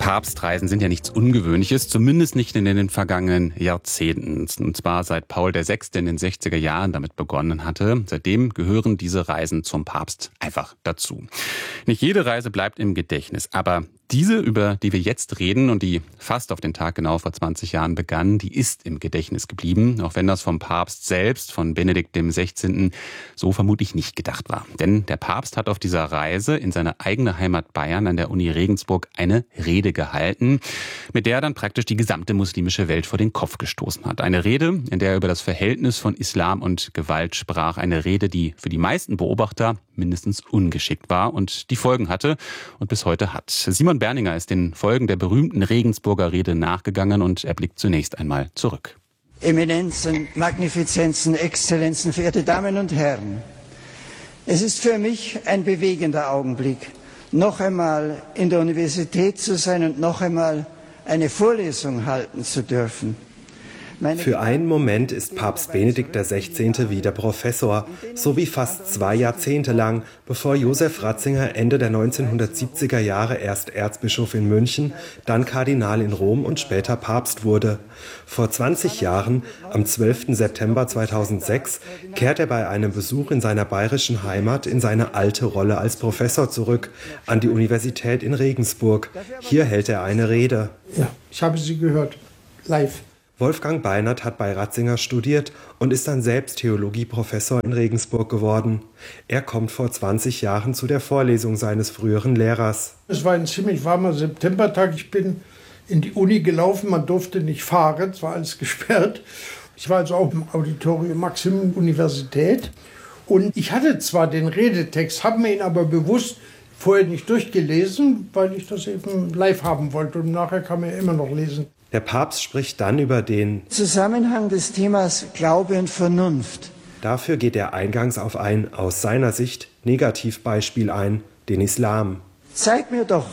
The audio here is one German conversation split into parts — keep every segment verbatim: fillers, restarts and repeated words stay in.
Papstreisen sind ja nichts Ungewöhnliches, zumindest nicht in den vergangenen Jahrzehnten. Und zwar seit Paul der Sechste in den sechziger Jahren damit begonnen hatte. Seitdem gehören diese Reisen zum Papst einfach dazu. Nicht jede Reise bleibt im Gedächtnis, aber diese, über die wir jetzt reden und die fast auf den Tag genau vor zwanzig Jahren begann, die ist im Gedächtnis geblieben, auch wenn das vom Papst selbst, von Benedikt dem Sechzehnten, so vermutlich nicht gedacht war. Denn der Papst hat auf dieser Reise in seine eigene Heimat Bayern an der Uni Regensburg eine Rede gehalten, mit der er dann praktisch die gesamte muslimische Welt vor den Kopf gestoßen hat. Eine Rede, in der er über das Verhältnis von Islam und Gewalt sprach. Eine Rede, die für die meisten Beobachter mindestens ungeschickt war und die Folgen hatte und bis heute hat. Simon Berninger ist den Folgen der berühmten Regensburger Rede nachgegangen und er blickt zunächst einmal zurück. Eminenzen, Magnifizenzen, Exzellenzen, verehrte Damen und Herren, es ist für mich ein bewegender Augenblick, noch einmal in der Universität zu sein und noch einmal eine Vorlesung halten zu dürfen. Für einen Moment ist Papst Benedikt der Sechzehnte wieder Professor, so wie fast zwei Jahrzehnte lang, bevor Josef Ratzinger Ende der neunzehnhundertsiebziger Jahre erst Erzbischof in München, dann Kardinal in Rom und später Papst wurde. Vor zwanzig Jahren, am zwölften September zweitausendsechs, kehrt er bei einem Besuch in seiner bayerischen Heimat in seine alte Rolle als Professor zurück, an die Universität in Regensburg. Hier hält er eine Rede. Ja, ich habe sie gehört, live. Wolfgang Beinert hat bei Ratzinger studiert und ist dann selbst Theologieprofessor in Regensburg geworden. Er kommt vor zwanzig Jahren zu der Vorlesung seines früheren Lehrers. Es war ein ziemlich warmer Septembertag. Ich bin in die Uni gelaufen, man durfte nicht fahren, es war alles gesperrt. Ich war also auch im Auditorium Maximum Universität und ich hatte zwar den Redetext, habe mir ihn aber bewusst vorher nicht durchgelesen, weil ich das eben live haben wollte und nachher kann man ja immer noch lesen. Der Papst spricht dann über den Zusammenhang des Themas Glaube und Vernunft. Dafür geht er eingangs auf ein, aus seiner Sicht, Negativbeispiel ein, den Islam. Zeig mir doch,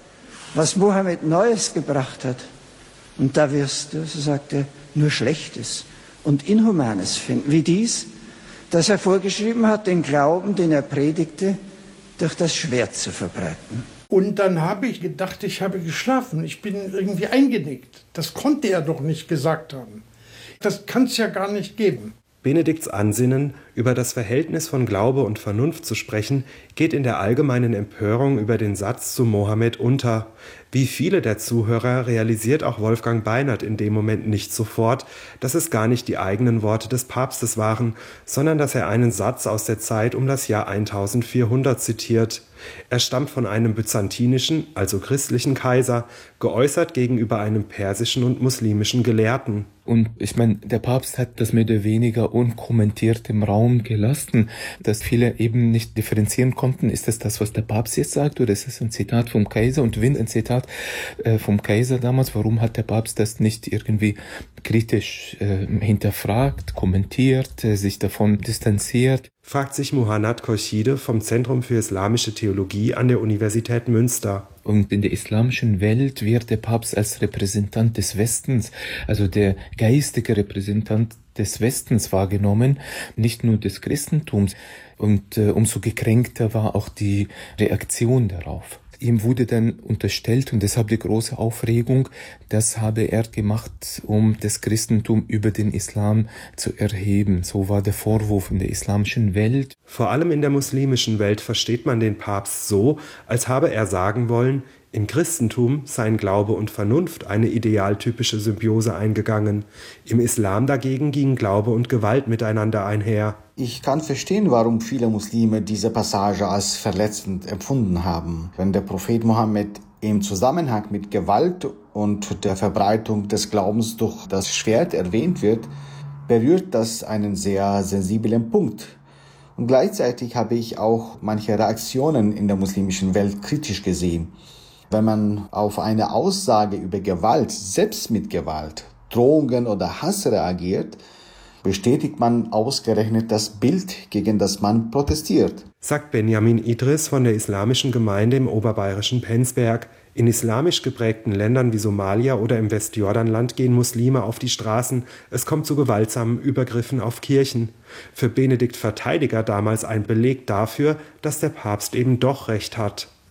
was Mohammed Neues gebracht hat. Und da wirst du, so sagt er, nur Schlechtes und Inhumanes finden. Wie dies, dass er vorgeschrieben hat, den Glauben, den er predigte, durch das Schwert zu verbreiten. Und dann habe ich gedacht, ich habe geschlafen. Ich bin irgendwie eingenickt. Das konnte er doch nicht gesagt haben. Das kann es ja gar nicht geben. Benedikts Ansinnen, über das Verhältnis von Glaube und Vernunft zu sprechen, geht in der allgemeinen Empörung über den Satz zu Mohammed unter. Wie viele der Zuhörer realisiert auch Wolfgang Beinert in dem Moment nicht sofort, dass es gar nicht die eigenen Worte des Papstes waren, sondern dass er einen Satz aus der Zeit um das Jahr eintausendvierhundert zitiert. Er stammt von einem byzantinischen, also christlichen Kaiser, geäußert gegenüber einem persischen und muslimischen Gelehrten. Und ich meine, der Papst hat das mehr oder weniger unkommentiert im Raum gelassen, dass viele eben nicht differenzieren konnten. Ist das das, was der Papst jetzt sagt, oder ist es ein Zitat vom Kaiser? Und wenn ein Zitat äh, vom Kaiser damals, warum hat der Papst das nicht irgendwie kritisch äh, hinterfragt, kommentiert, äh, sich davon distanziert? Fragt sich Muhannad Khorshide vom Zentrum für Islamische Theologie an der Universität Münster. Und in der islamischen Welt wird der Papst als Repräsentant des Westens, also der geistige Repräsentant des Westens wahrgenommen, nicht nur des Christentums. Und äh, umso gekränkter war auch die Reaktion darauf. Ihm wurde dann unterstellt, und deshalb die große Aufregung, das habe er gemacht, um das Christentum über den Islam zu erheben. So war der Vorwurf in der islamischen Welt. Vor allem in der muslimischen Welt versteht man den Papst so, als habe er sagen wollen, im Christentum seien Glaube und Vernunft eine idealtypische Symbiose eingegangen. Im Islam dagegen gingen Glaube und Gewalt miteinander einher. Ich kann verstehen, warum viele Muslime diese Passage als verletzend empfunden haben. Wenn der Prophet Mohammed im Zusammenhang mit Gewalt und der Verbreitung des Glaubens durch das Schwert erwähnt wird, berührt das einen sehr sensiblen Punkt. Und gleichzeitig habe ich auch manche Reaktionen in der muslimischen Welt kritisch gesehen. Wenn man auf eine Aussage über Gewalt, selbst mit Gewalt, Drohungen oder Hass reagiert, bestätigt man ausgerechnet das Bild, gegen das man protestiert. Sagt Benjamin Idris von der islamischen Gemeinde im oberbayerischen Penzberg. In islamisch geprägten Ländern wie Somalia oder im Westjordanland gehen Muslime auf die Straßen. Es kommt zu gewaltsamen Übergriffen auf Kirchen. Für Benedikt Verteidiger damals ein Beleg dafür, dass der Papst eben doch recht hat.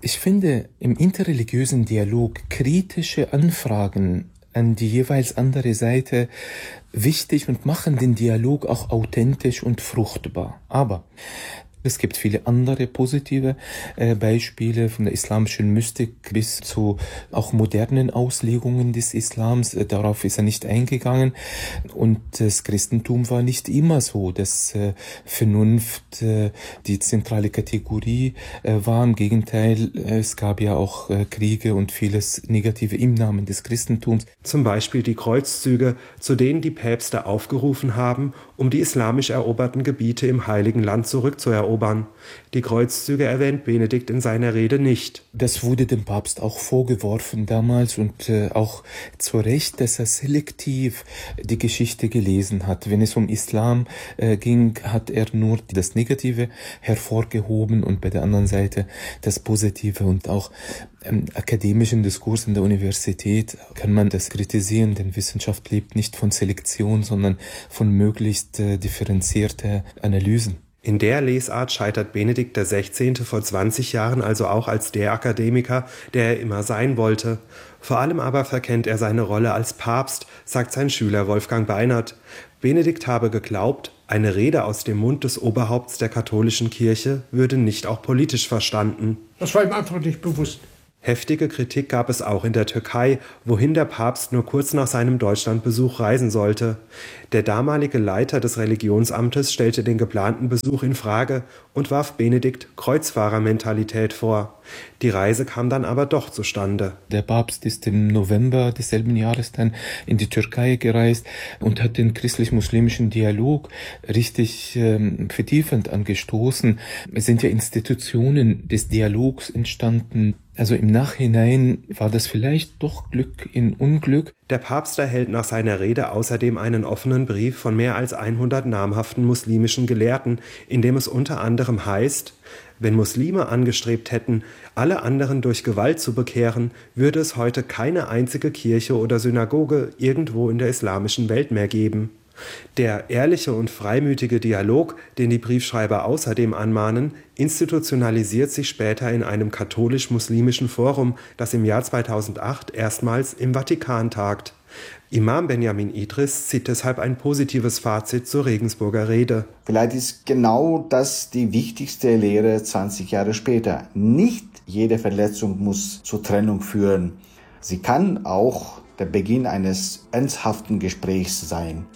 Ich finde im interreligiösen Dialog kritische Anfragen an die jeweils andere Seite wichtig und machen den Dialog auch authentisch und fruchtbar. Aber es gibt viele andere positive äh, Beispiele von der islamischen Mystik bis zu auch modernen Auslegungen des Islams. Äh, darauf ist er nicht eingegangen. Und das Christentum war nicht immer so, dass äh, Vernunft äh, die zentrale Kategorie äh, war. Im Gegenteil, äh, es gab ja auch äh, Kriege und vieles Negative im Namen des Christentums. Zum Beispiel die Kreuzzüge, zu denen die Päpste aufgerufen haben, um die islamisch eroberten Gebiete im Heiligen Land zurückzuerobern. Die Kreuzzüge erwähnt Benedikt in seiner Rede nicht. Das wurde dem Papst auch vorgeworfen damals und äh, auch zu Recht, dass er selektiv die Geschichte gelesen hat. Wenn es um Islam äh, ging, hat er nur das Negative hervorgehoben und bei der anderen Seite das Positive. Und auch im akademischen Diskurs in der Universität kann man das kritisieren, denn Wissenschaft lebt nicht von Selektion, sondern von möglichst äh, differenzierter Analysen. In der Lesart scheitert Benedikt der Sechzehnte vor zwanzig Jahren also auch als der Akademiker, der er immer sein wollte. Vor allem aber verkennt er seine Rolle als Papst, sagt sein Schüler Wolfgang Beinert. Benedikt habe geglaubt, eine Rede aus dem Mund des Oberhaupts der katholischen Kirche würde nicht auch politisch verstanden. Das war ihm einfach nicht bewusst. Heftige Kritik gab es auch in der Türkei, wohin der Papst nur kurz nach seinem Deutschlandbesuch reisen sollte. Der damalige Leiter des Religionsamtes stellte den geplanten Besuch in Frage und warf Benedikt Kreuzfahrermentalität vor. Die Reise kam dann aber doch zustande. Der Papst ist im November desselben Jahres dann in die Türkei gereist und hat den christlich-muslimischen Dialog richtig ähm, vertiefend angestoßen. Es sind ja Institutionen des Dialogs entstanden. Also im Nachhinein war das vielleicht doch Glück in Unglück. Der Papst erhält nach seiner Rede außerdem einen offenen Brief von mehr als hundert namhaften muslimischen Gelehrten, in dem es unter anderem heißt: Wenn Muslime angestrebt hätten, alle anderen durch Gewalt zu bekehren, würde es heute keine einzige Kirche oder Synagoge irgendwo in der islamischen Welt mehr geben. Der ehrliche und freimütige Dialog, den die Briefschreiber außerdem anmahnen, institutionalisiert sich später in einem katholisch-muslimischen Forum, das im Jahr zweitausendacht erstmals im Vatikan tagt. Imam Benjamin Idris zieht deshalb ein positives Fazit zur Regensburger Rede. Vielleicht ist genau das die wichtigste Lehre zwanzig Jahre später. Nicht jede Verletzung muss zur Trennung führen. Sie kann auch der Beginn eines ernsthaften Gesprächs sein.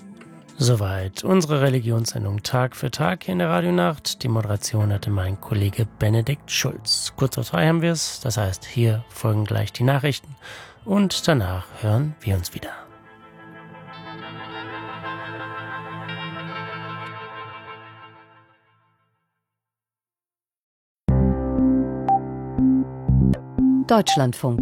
Soweit unsere Religionssendung Tag für Tag hier in der Radionacht. Die Moderation hatte mein Kollege Benedikt Schulz. Kurz vor zwei haben wir es, das heißt, hier folgen gleich die Nachrichten und danach hören wir uns wieder. Deutschlandfunk.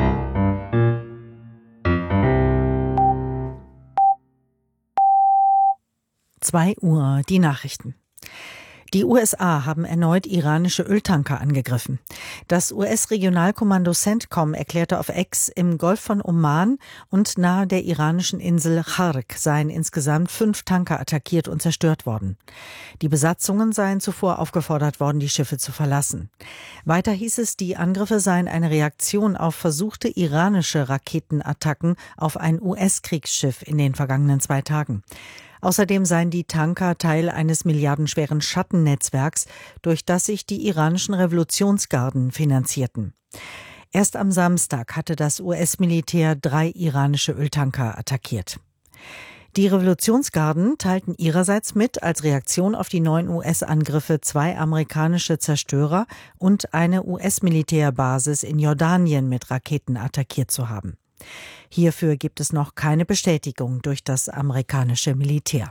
zwei Uhr, die Nachrichten. Die U S A haben erneut iranische Öltanker angegriffen. Das U S-Regionalkommando CENTCOM erklärte auf X, im Golf von Oman und nahe der iranischen Insel Khark seien insgesamt fünf Tanker attackiert und zerstört worden. Die Besatzungen seien zuvor aufgefordert worden, die Schiffe zu verlassen. Weiter hieß es, die Angriffe seien eine Reaktion auf versuchte iranische Raketenattacken auf ein U S-Kriegsschiff in den vergangenen zwei Tagen. Außerdem seien die Tanker Teil eines milliardenschweren Schattennetzwerks, durch das sich die iranischen Revolutionsgarden finanzierten. Erst am Samstag hatte das U S-Militär drei iranische Öltanker attackiert. Die Revolutionsgarden teilten ihrerseits mit, als Reaktion auf die neuen U S-Angriffe zwei amerikanische Zerstörer und eine U S-Militärbasis in Jordanien mit Raketen attackiert zu haben. Hierfür gibt es noch keine Bestätigung durch das amerikanische Militär.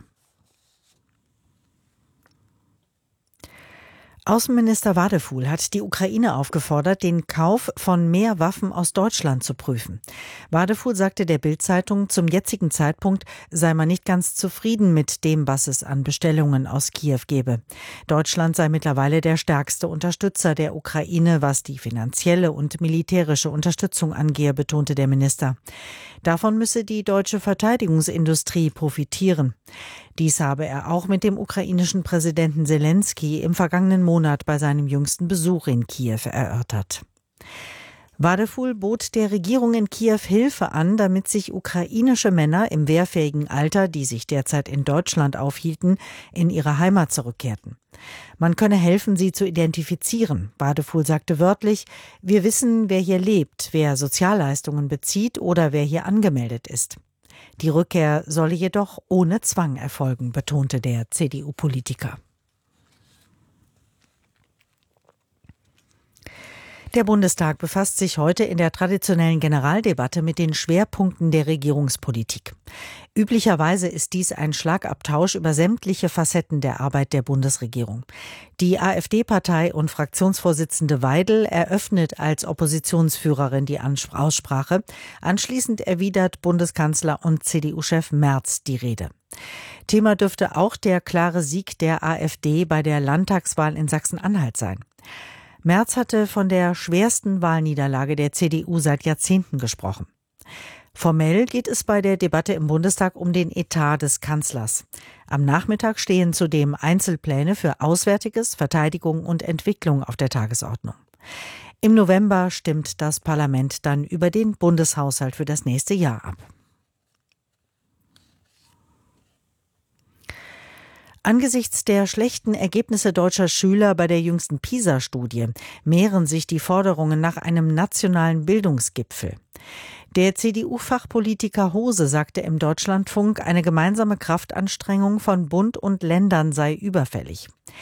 Außenminister Wadefuhl hat die Ukraine aufgefordert, den Kauf von mehr Waffen aus Deutschland zu prüfen. Wadefuhl sagte der Bild-Zeitung, zum jetzigen Zeitpunkt sei man nicht ganz zufrieden mit dem, was es an Bestellungen aus Kiew gebe. Deutschland sei mittlerweile der stärkste Unterstützer der Ukraine, was die finanzielle und militärische Unterstützung angehe, betonte der Minister. Davon müsse die deutsche Verteidigungsindustrie profitieren. Dies habe er auch mit dem ukrainischen Präsidenten Selenskyj im vergangenen Monat bei seinem jüngsten Besuch in Kiew erörtert. Wadeful bot der Regierung in Kiew Hilfe an, damit sich ukrainische Männer im wehrfähigen Alter, die sich derzeit in Deutschland aufhielten, in ihre Heimat zurückkehrten. Man könne helfen, sie zu identifizieren. Wadeful sagte wörtlich: Wir wissen, wer hier lebt, wer Sozialleistungen bezieht oder wer hier angemeldet ist. Die Rückkehr solle jedoch ohne Zwang erfolgen, betonte der C D U-Politiker. Der Bundestag befasst sich heute in der traditionellen Generaldebatte mit den Schwerpunkten der Regierungspolitik. Üblicherweise ist dies ein Schlagabtausch über sämtliche Facetten der Arbeit der Bundesregierung. Die AfD-Partei und Fraktionsvorsitzende Weidel eröffnet als Oppositionsführerin die Aussprache. Anschließend erwidert Bundeskanzler und C D U-Chef Merz die Rede. Thema dürfte auch der klare Sieg der AfD bei der Landtagswahl in Sachsen-Anhalt sein. Merz hatte von der schwersten Wahlniederlage der C D U seit Jahrzehnten gesprochen. Formell geht es bei der Debatte im Bundestag um den Etat des Kanzlers. Am Nachmittag stehen zudem Einzelpläne für Auswärtiges, Verteidigung und Entwicklung auf der Tagesordnung. Im November stimmt das Parlament dann über den Bundeshaushalt für das nächste Jahr ab. Angesichts der schlechten Ergebnisse deutscher Schüler bei der jüngsten PISA-Studie mehren sich die Forderungen nach einem nationalen Bildungsgipfel. Der C D U-Fachpolitiker Hose sagte im Deutschlandfunk, eine gemeinsame Kraftanstrengung von Bund und Ländern sei überfällig.